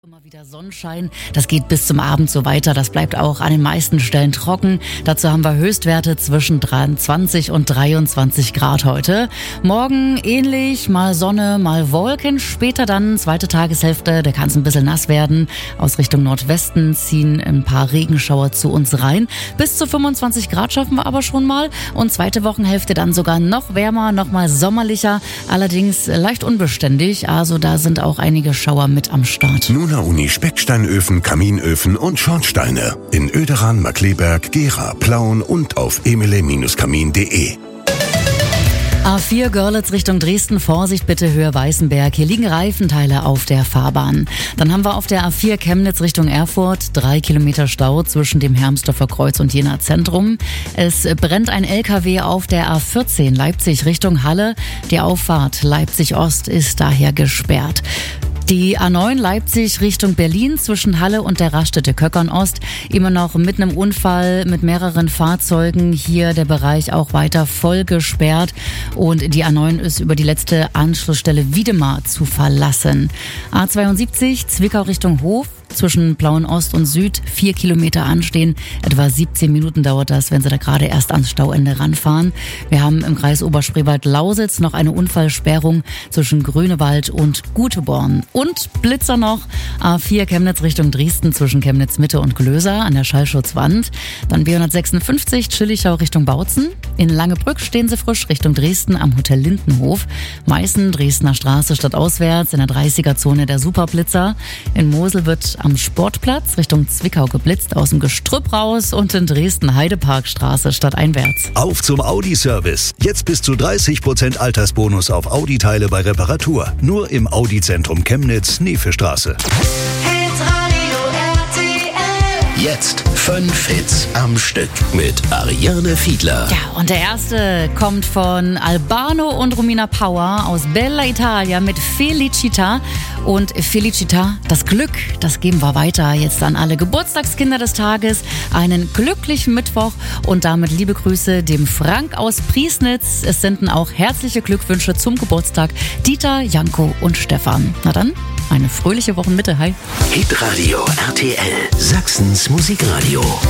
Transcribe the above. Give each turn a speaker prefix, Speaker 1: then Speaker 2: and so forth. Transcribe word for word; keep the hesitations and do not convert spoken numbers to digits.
Speaker 1: Immer wieder Sonnenschein, das geht bis zum Abend so weiter, das bleibt auch an den meisten Stellen trocken. Dazu haben wir Höchstwerte zwischen dreiundzwanzig und dreiundzwanzig Grad heute. Morgen ähnlich, mal Sonne, mal Wolken, später dann zweite Tageshälfte, da kann es ein bisschen nass werden. Aus Richtung Nordwesten ziehen ein paar Regenschauer zu uns rein. Bis zu fünfundzwanzig Grad schaffen wir aber schon mal und zweite Wochenhälfte dann sogar noch wärmer, noch mal sommerlicher, allerdings leicht unbeständig, also da sind auch einige Schauer mit am Start.
Speaker 2: Nuna Uni Specksteinöfen, Kaminöfen und Schornsteine in Oederan, Markkleeberg, Gera, Plauen und auf emele Kamin punkt de.
Speaker 1: A vier Görlitz Richtung Dresden, Vorsicht bitte Höhe Weißenberg. Hier liegen Reifenteile auf der Fahrbahn. Dann haben wir auf der A vier Chemnitz Richtung Erfurt drei Kilometer Stau zwischen dem Hermsdorfer Kreuz und Jena Zentrum. Es brennt ein L K W auf der A vierzehn Leipzig Richtung Halle. Die Auffahrt Leipzig Ost ist daher gesperrt. Die A neun Leipzig Richtung Berlin zwischen Halle und der Raststätte Köckern Ost. Immer noch mitten im Unfall mit mehreren Fahrzeugen. Hier der Bereich auch weiter voll gesperrt. Und die A neun ist über die letzte Anschlussstelle Wiedemar zu verlassen. A zweiundsiebzig Zwickau Richtung Hof. Zwischen Plauen Ost und Süd vier Kilometer anstehen. Etwa siebzehn Minuten dauert das, wenn Sie da gerade erst ans Stauende ranfahren. Wir haben im Kreis Oberspreewald-Lausitz noch eine Unfallsperrung zwischen Grünewald und Guteborn. Und Blitzer noch. A vier Chemnitz Richtung Dresden zwischen Chemnitz Mitte und Glöser an der Schallschutzwand. Dann B hundertsechsundfünfzig Tschillichau Richtung Bautzen. In Langebrück stehen Sie frisch Richtung Dresden am Hotel Lindenhof. Meißen, Dresdner Straße stadtauswärts in der dreißiger-Zone der Superblitzer. In Mosel wird am Sportplatz Richtung Zwickau geblitzt, aus dem Gestrüpp raus und in Dresden Heideparkstraße stadteinwärts.
Speaker 3: Auf zum Audi-Service. Jetzt bis zu dreißig Prozent Altersbonus auf Audi-Teile bei Reparatur. Nur im Audi-Zentrum Chemnitz, Neefestraße.
Speaker 4: Jetzt fünf Hits am Stück mit Ariane Fiedler.
Speaker 1: Ja, und der erste kommt von Albano und Romina Power aus Bella Italia mit Felicita. Und Felicita, das Glück, das geben wir weiter jetzt an alle Geburtstagskinder des Tages. Einen glücklichen Mittwoch und damit liebe Grüße dem Frank aus Priesnitz. Es senden auch herzliche Glückwünsche zum Geburtstag Dieter, Janko und Stefan. Na dann, eine fröhliche Wochenmitte. Hi.
Speaker 4: Hitradio R T L, Sachsens Musikradio.